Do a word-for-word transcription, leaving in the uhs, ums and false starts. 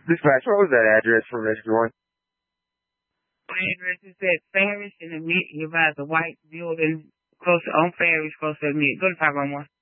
Dispatch, what was that address for Rescue One? My address is at Farish in the mid. You advise the white building close on Farish, close to the mid. Go to five one one.